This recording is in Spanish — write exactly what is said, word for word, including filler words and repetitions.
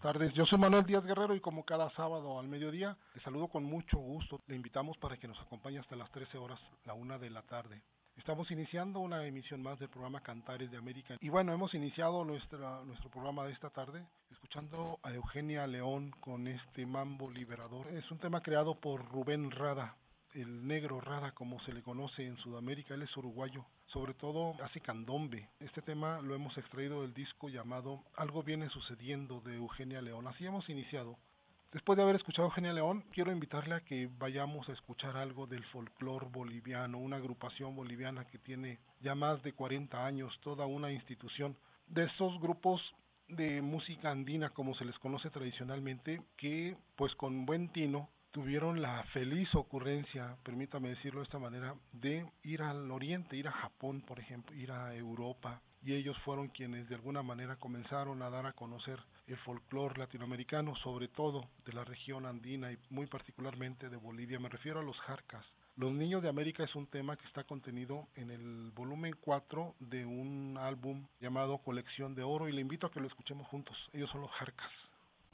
tardes. Yo soy Manuel Díaz Guerrero y como cada sábado al mediodía, le saludo con mucho gusto. Le invitamos para que nos acompañe hasta las trece horas, la una de la tarde. Estamos iniciando una emisión más del programa Cantares de América. Y bueno, hemos iniciado nuestra, nuestro programa de esta tarde escuchando a Eugenia León con este Mambo Liberador. Es un tema creado por Rubén Rada, el negro Rada como se le conoce en Sudamérica. Él es uruguayo, sobre todo hace candombe. Este tema lo hemos extraído del disco llamado Algo viene sucediendo de Eugenia León. Así hemos iniciado. Después de haber escuchado a Eugenia León, quiero invitarle a que vayamos a escuchar algo del folclore boliviano, una agrupación boliviana que tiene ya más de cuarenta años, toda una institución de esos grupos de música andina, como se les conoce tradicionalmente, que pues con buen tino tuvieron la feliz ocurrencia, permítame decirlo de esta manera, de ir al oriente, ir a Japón, por ejemplo, ir a Europa, y ellos fueron quienes de alguna manera comenzaron a dar a conocer el folclore latinoamericano, sobre todo de la región andina y muy particularmente de Bolivia. Me refiero a los jarcas. Los Niños de América es un tema que está contenido en el volumen cuatro de un álbum llamado Colección de Oro, y le invito a que lo escuchemos juntos. Ellos son los jarcas.